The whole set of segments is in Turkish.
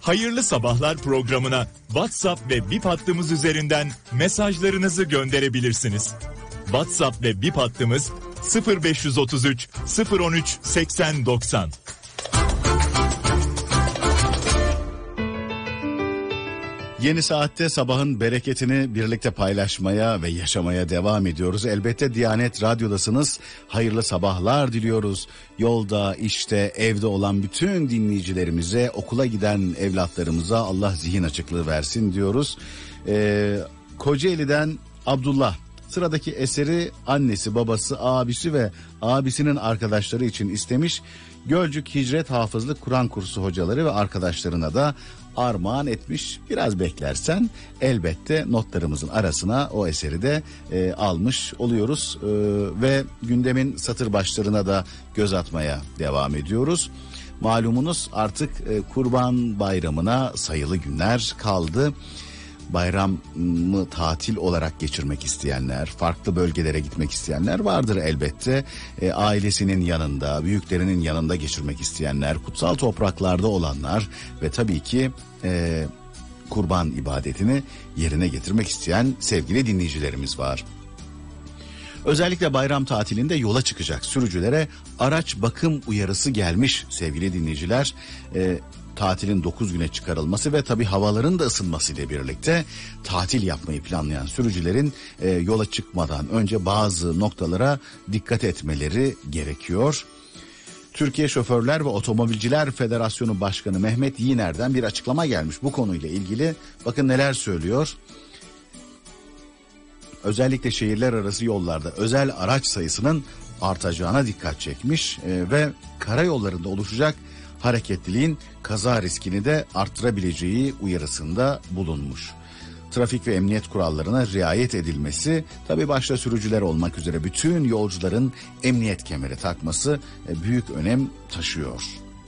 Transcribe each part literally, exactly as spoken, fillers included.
Hayırlı Sabahlar programına WhatsApp ve Bip hattımız üzerinden mesajlarınızı gönderebilirsiniz. WhatsApp ve Bip hattımız sıfır beş otuz üç sıfır on üç seksen doksan. Yeni saatte sabahın bereketini birlikte paylaşmaya ve yaşamaya devam ediyoruz. Elbette Diyanet Radyo'dasınız. Hayırlı sabahlar diliyoruz. Yolda, işte, evde olan bütün dinleyicilerimize, okula giden evlatlarımıza Allah zihin açıklığı versin diyoruz. Ee, Kocaeli'den Abdullah. Sıradaki eseri annesi, babası, abisi ve abisinin arkadaşları için istemiş. Gölcük Hicret Hafızlık Kur'an kursu hocaları ve arkadaşlarına da armağan etmiş. Biraz beklersen elbette notlarımızın arasına o eseri de e, almış oluyoruz. E, ve gündemin satır başlarına da göz atmaya devam ediyoruz. Malumunuz artık e, Kurban Bayramı'na sayılı günler kaldı. Bayramı tatil olarak geçirmek isteyenler, farklı bölgelere gitmek isteyenler vardır elbette. E, ailesinin yanında, büyüklerinin yanında geçirmek isteyenler, kutsal topraklarda olanlar ve tabii ki e, kurban ibadetini yerine getirmek isteyen sevgili dinleyicilerimiz var. Özellikle bayram tatilinde yola çıkacak sürücülere araç bakım uyarısı gelmiş sevgili dinleyiciler. E, tatilin dokuz güne çıkarılması ve tabii havaların da ısınması ile birlikte tatil yapmayı planlayan sürücülerin e, yola çıkmadan önce bazı noktalara dikkat etmeleri gerekiyor. Türkiye Şoförler ve Otomobilciler Federasyonu Başkanı Mehmet Yiğner'den bir açıklama gelmiş bu konuyla ilgili. Bakın neler söylüyor. Özellikle şehirler arası yollarda özel araç sayısının artacağına dikkat çekmiş e, ve karayollarında oluşacak hareketliliğin kaza riskini de arttırabileceği uyarısında bulunmuş. Trafik ve emniyet kurallarına riayet edilmesi, tabii başta sürücüler olmak üzere bütün yolcuların emniyet kemeri takması büyük önem taşıyor.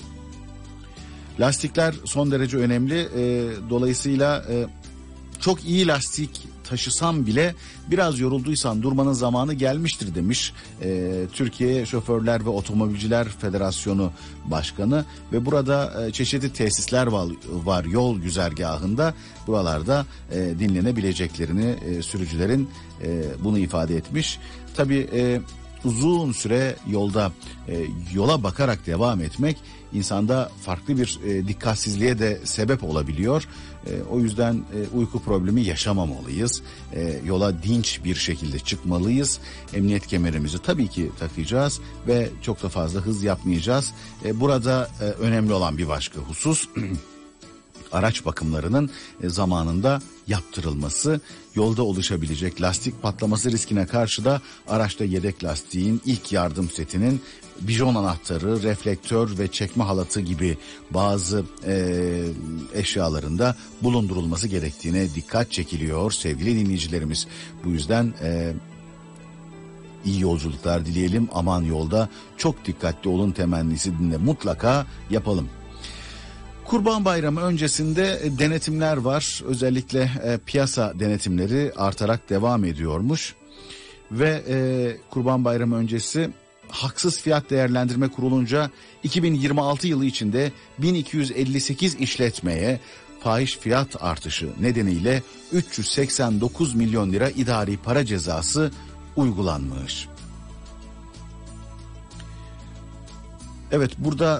Lastikler son derece önemli. E, dolayısıyla e, çok iyi lastik taşısam bile biraz yorulduysan durmanın zamanı gelmiştir demiş e, Türkiye Şoförler ve Otomobilciler Federasyonu Başkanı ve burada e, çeşitli tesisler var, var yol güzergahında, buralarda e, dinlenebileceklerini e, sürücülerin e, bunu ifade etmiş. Tabii e, uzun süre yolda e, yola bakarak devam etmek insanda farklı bir e, dikkatsizliğe de sebep olabiliyor. E, o yüzden e, uyku problemi yaşamamalıyız. E, yola dinç bir şekilde çıkmalıyız. Emniyet kemerimizi tabii ki takacağız ve çok da fazla hız yapmayacağız. E, burada e, önemli olan bir başka husus araç bakımlarının e, zamanında yaptırılması. Yolda oluşabilecek lastik patlaması riskine karşı da araçta yedek lastiğin, ilk yardım setinin, bijon anahtarı, reflektör ve çekme halatı gibi bazı e, eşyalarında bulundurulması gerektiğine dikkat çekiliyor sevgili dinleyicilerimiz. Bu yüzden e, iyi yolculuklar dileyelim, aman yolda çok dikkatli olun temennisini de mutlaka yapalım. Kurban Bayramı öncesinde denetimler var. Özellikle e, piyasa denetimleri artarak devam ediyormuş. Ve e, Kurban Bayramı öncesi haksız fiyat değerlendirme kurulunca iki bin yirmi altı yılı içinde bin iki yüz elli sekiz işletmeye fahiş fiyat artışı nedeniyle üç yüz seksen dokuz milyon lira idari para cezası uygulanmış. Evet, burada